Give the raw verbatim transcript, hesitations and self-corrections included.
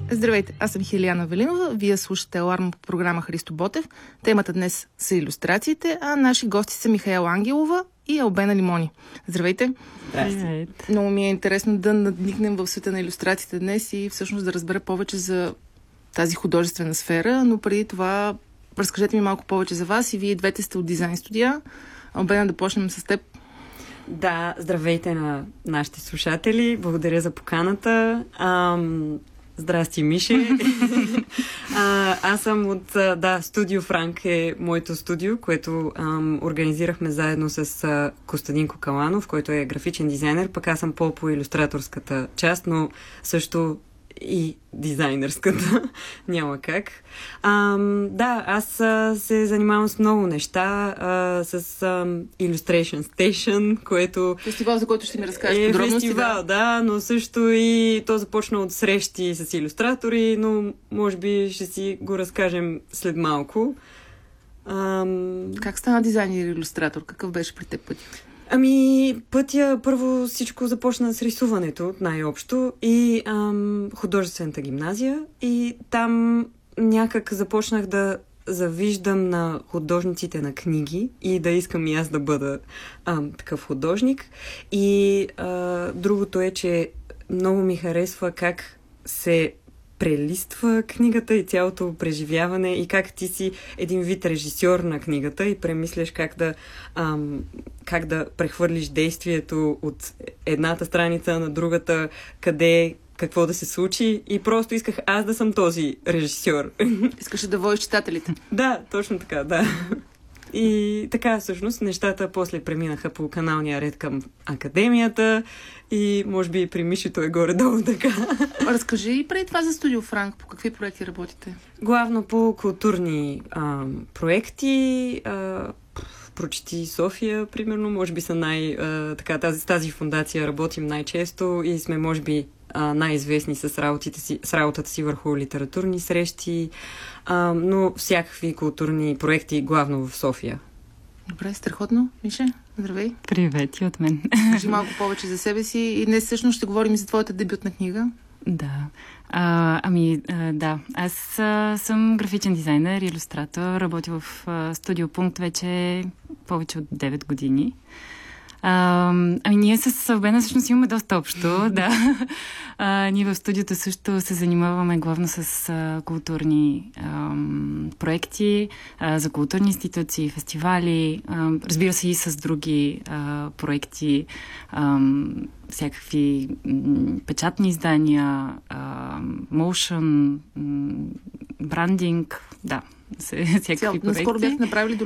Здравейте, аз съм Хелияна Велинова. Вие слушате Аларм по програма Христо Ботев. Темата днес са илюстрациите, а наши гости са Михаела Ангелова и Албена Лимони. Здравейте! Здравейте! Много ми е интересно да надникнем в света на илюстрациите днес и всъщност да разбера повече за тази художествена сфера, но преди това разкажете ми малко повече за вас и вие двете сте от дизайн студия. Албена, да почнем с теб. Да, здравейте на нашите слушатели. Благодаря за поканата. Ам... Здрасти, Миши. а, аз съм от, да, Студио Франк е моето студио, което ам, организирахме заедно с а, Костадин Кокаланов, който е графичен дизайнер, пък аз съм по-по илюстраторската част, но също и дизайнерската. Няма как. Ам, да, аз а, се занимавам с много неща, а, с ам, Illustration Station, което... Фестивал, за който ще ми разкажеш е подробности. Фестивал, да. да, но също и то започна от срещи с илюстратори, но може би ще си го разкажем след малко. Ам... Как стана дизайнер и илюстратор? Какъв беше при теб пътя? Ами, пътя първо всичко започна с рисуването, най-общо, и ам, художествената гимназия. И там някак започнах да завиждам на художниците на книги и да искам и аз да бъда ам, такъв художник. И а, другото е, че много ми харесва как се прелиства книгата и цялото преживяване и как ти си един вид режисьор на книгата и премисляш как да, ам, как да прехвърлиш действието от едната страница на другата, къде, какво да се случи, и просто исках аз да съм този режисьор. Искаш да водиш читателите. Да, точно така, да. И така, всъщност, нещата после преминаха по каналния ред към академията и може би при Мишито е горе-долу така. Разкажи и преди това за Студио Франк. По какви проекти работите? Главно по културни а, проекти. А, Прочети София, примерно, може би са най... А, така, тази, тази фундация работим най-често и сме, може би, а, най-известни с, работите си, с работата си върху литературни срещи, а, но всякакви културни проекти, главно в София. Добре, страхотно. Мише, здравей. Привет и от мен. Кажи малко повече за себе си и днес всъщност ще говорим за твоята дебютна книга. Да. А, ами, а, да. Аз а, съм графичен дизайнер, илюстратор. Работя в а, Студио Пункт вече повече от девет години. А, ами ние с Албена всъщност имаме доста общо, да. А, ние в студиото също се занимаваме главно с а, културни а, проекти, а, за културни институции, фестивали, а, разбира се и с други а, проекти, а, всякакви м, печатни издания, а, моушън, м, брандинг, да, всякакви проекти. Наскоро бях направили